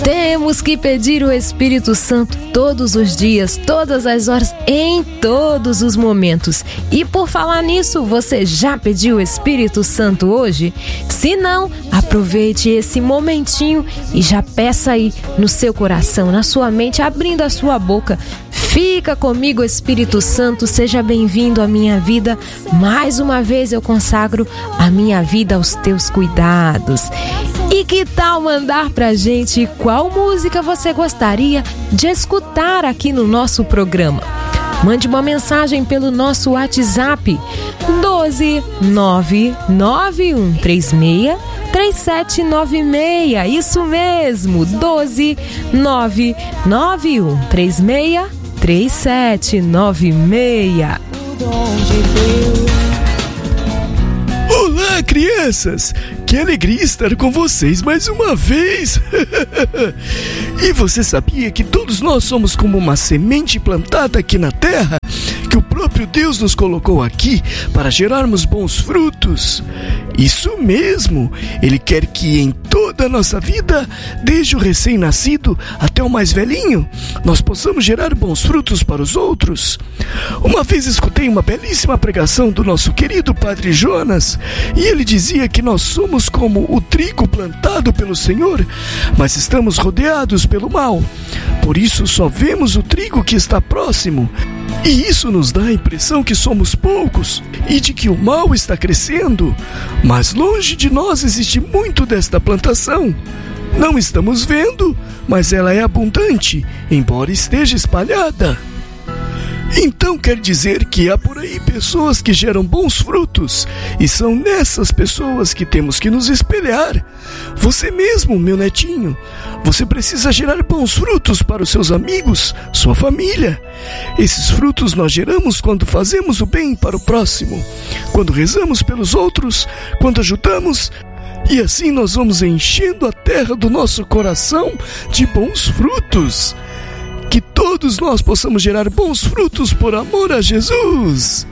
Temos que pedir o Espírito Santo todos os dias, todas as horas, em todos os momentos. E por falar nisso, você já pediu o Espírito Santo hoje? Se não, aproveite esse momentinho e já peça aí no seu coração, na sua mente, abrindo a sua boca. Fica comigo, Espírito Santo, seja bem-vindo à minha vida. Mais uma vez eu consagro a minha vida aos teus cuidados. E que tal mandar pra gente qual música você gostaria de escutar aqui no nosso programa? Mande uma mensagem pelo nosso WhatsApp 12991363796. Isso mesmo, 12991363796. Olá, crianças! Que alegria estar com vocês mais uma vez! E você sabia que todos nós somos como uma semente plantada aqui na terra? Que o próprio Deus nos colocou aqui para gerarmos bons frutos? Isso mesmo! Ele quer que em toda a nossa vida, desde o recém-nascido até o mais velhinho, nós possamos gerar bons frutos para os outros. Uma vez escutei uma belíssima pregação do nosso querido Padre Jonas, e ele dizia que nós somos como o trigo plantado pelo Senhor, mas estamos rodeados pelo mal. Por isso só vemos o trigo que está próximo. E isso nos dá a impressão que somos poucos e de que o mal está crescendo. Mas longe de nós existe muito desta plantação. Não estamos vendo, mas ela é abundante, embora esteja espalhada. Então quer dizer que há por aí pessoas que geram bons frutos, e são nessas pessoas que temos que nos espelhar. Você mesmo, meu netinho, você precisa gerar bons frutos para os seus amigos, sua família. Esses frutos nós geramos quando fazemos o bem para o próximo, quando rezamos pelos outros, quando ajudamos. E assim nós vamos enchendo a terra do nosso coração de bons frutos. Que todos nós possamos gerar bons frutos por amor a Jesus.